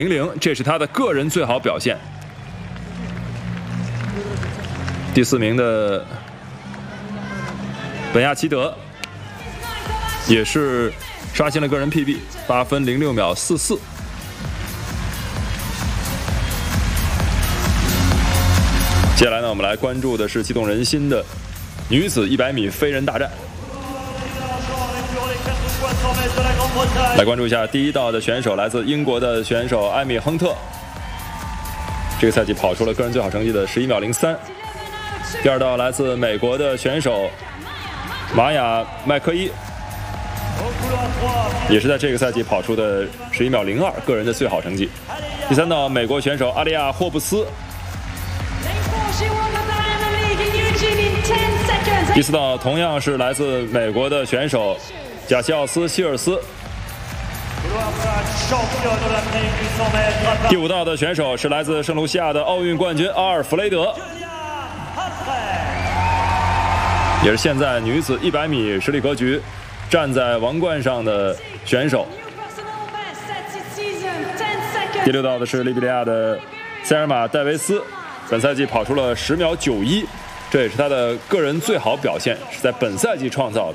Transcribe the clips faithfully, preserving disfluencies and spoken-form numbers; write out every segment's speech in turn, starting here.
零零，这是他的个人最好表现。第四名的本亚奇德也是刷新了个人 P B， 八分零六秒四四。接下来呢，我们来关注的是激动人心的女子一百米飞人大战。来关注一下第一道的选手，来自英国的选手艾米·亨特，这个赛季跑出了个人最好成绩的十一秒零三。第二道来自美国的选手玛雅·麦克伊，也是在这个赛季跑出的十一秒零二，个人的最好成绩。第三道美国选手阿利亚·霍布斯，第四道同样是来自美国的选手贾西奥斯·希尔斯。第五道的选手是来自圣卢西亚的奥运冠军阿尔弗雷德，也是现在女子一百米实力格局站在王冠上的选手。第六道的是利比里亚的塞尔玛·戴维斯，本赛季跑出了十秒九一，这也是他的个人最好表现，是在本赛季创造的。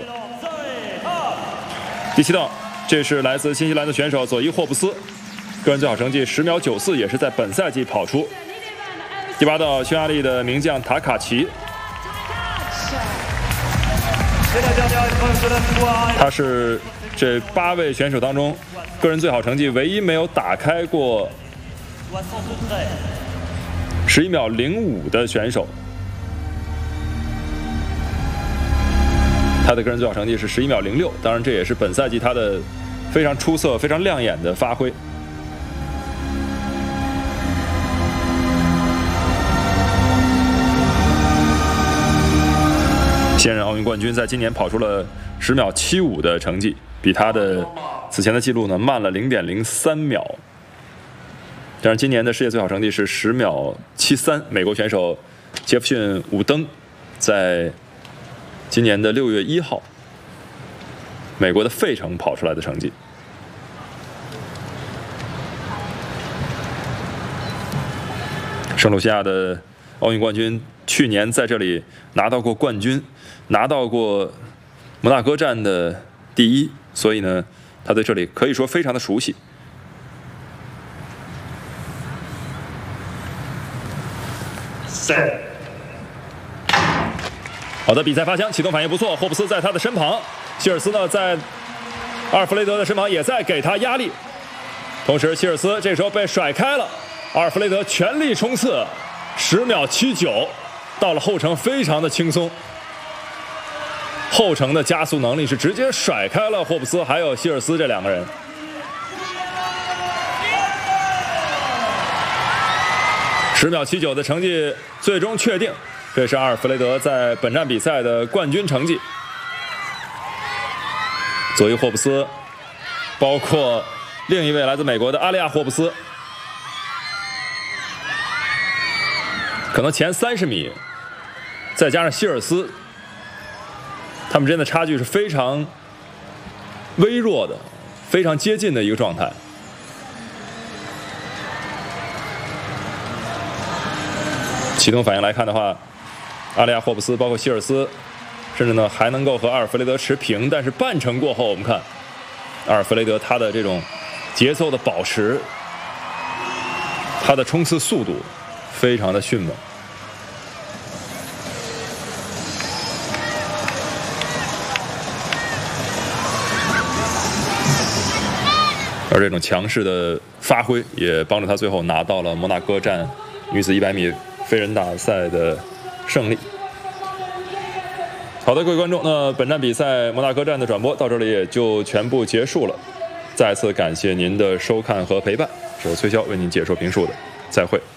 第七道，这是来自新西兰的选手佐伊·霍布斯，个人最好成绩十秒九四，也是在本赛季跑出。第八道，匈牙利的名将塔卡奇，他是这八位选手当中个人最好成绩唯一没有打开过十一秒零五的选手。他的个人最好成绩是十一秒零六，当然这也是本赛季他的非常出色、非常亮眼的发挥。现任奥运冠军在今年跑出了十秒七五的成绩，比他的此前的记录呢慢了零点零三秒。但是今年的世界最好成绩是十秒七三，美国选手杰弗逊·伍登在今年的六月一号，美国的费城跑出来的成绩。圣卢西亚的奥运冠军去年在这里拿到过冠军，拿到过摩纳哥站的第一，所以呢，他对这里可以说非常的熟悉。 三。 好的，比赛发枪，启动反应不错，霍布斯在他的身旁，希尔斯呢在阿尔弗雷德的身旁也在给他压力，同时希尔斯这时候被甩开了，阿尔弗雷德全力冲刺，十秒七九，到了后程非常的轻松，后程的加速能力是直接甩开了霍布斯还有希尔斯这两个人。十秒七九的成绩最终确定。这是阿尔弗雷德在本站比赛的冠军成绩。佐伊·霍布斯，包括另一位来自美国的阿利亚·霍布斯，可能前三十米，再加上希尔斯，他们之间的差距是非常微弱的，非常接近的一个状态。启动反应来看的话，阿利亚·霍布斯包括希尔斯，甚至呢还能够和阿尔弗雷德持平，但是半程过后，我们看阿尔弗雷德他的这种节奏的保持，他的冲刺速度非常的迅猛。而这种强势的发挥，也帮助他最后拿到了摩纳哥站女子一百米飞人大赛的胜利。好的，各位观众，那本站比赛摩纳哥站的转播到这里也就全部结束了。再次感谢您的收看和陪伴，是由崔潇为您解说评述的，再会。